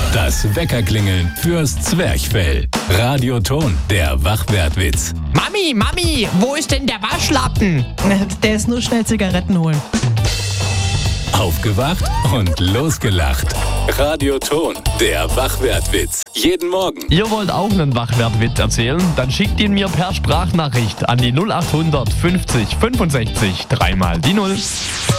Das Weckerklingeln fürs Zwerchfell. Radioton, der Wachwertwitz. Mami, wo ist denn der Waschlappen? Der ist nur schnell Zigaretten holen. Aufgewacht und losgelacht. Radioton, der Wachwertwitz. Jeden Morgen. Ihr wollt auch einen Wachwertwitz erzählen? Dann schickt ihn mir per Sprachnachricht an die 0800 50 65 3 mal die 0.